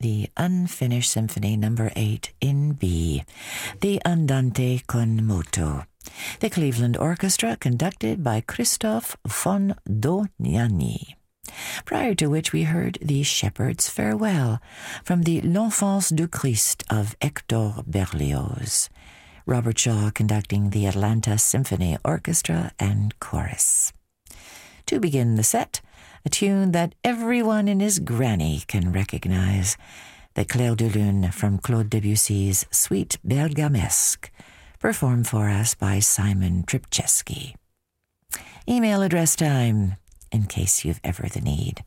the Unfinished Symphony No. 8 in B, the Andante con moto, the Cleveland Orchestra conducted by Christoph von Dohnanyi. Prior to which we heard the Shepherd's Farewell from the L'Enfance du Christ of Hector Berlioz, Robert Shaw conducting the Atlanta Symphony Orchestra and Chorus. To begin the set, a tune that everyone in his granny can recognize, the Clair de Lune from Claude Debussy's Suite Bergamesque, performed for us by Simon Tripczewski. Email address time, in case you've ever the need,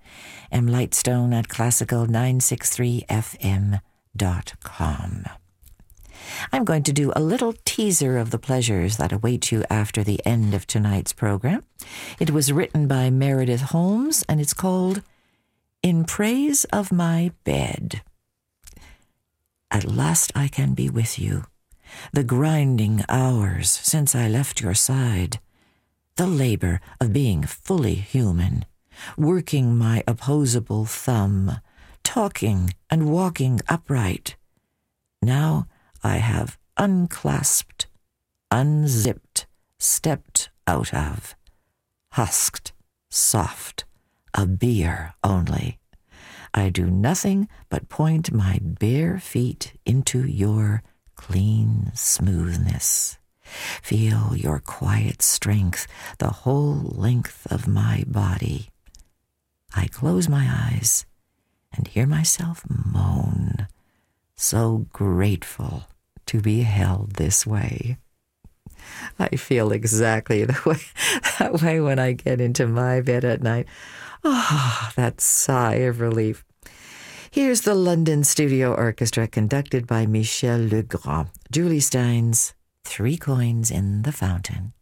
mlightstone@classical963fm.com. I'm going to do a little teaser of the pleasures that await you after the end of tonight's program. It was written by Meredith Holmes, and it's called In Praise of My Bed. At last I can be with you, the grinding hours since I left your side, the labor of being fully human, working my opposable thumb, talking and walking upright. Now I have unclasped, unzipped, stepped out of, husked, soft, a beer only. I do nothing but point my bare feet into your clean smoothness. Feel your quiet strength the whole length of my body. I close my eyes and hear myself moan, so grateful to be held this way. I feel exactly that way when I get into my bed at night. Oh, that sigh of relief. Here's the London Studio Orchestra conducted by Michel Legrand, Julie Stein's Three Coins in the Fountain.